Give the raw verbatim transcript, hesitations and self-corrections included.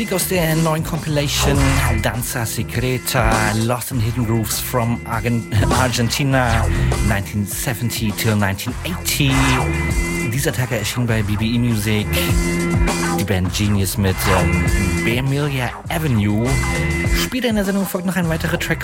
Musik aus der neuen Compilation Danza Secreta, Lost in Hidden Grooves from Argen- Argentina neunzehnhundertsiebzig till neunzehnhundertachtzig. Dieser Tag erschien bei B B E Music die Band Genius mit ähm, Beamelia Avenue. Später in der Sendung folgt noch ein weiterer Track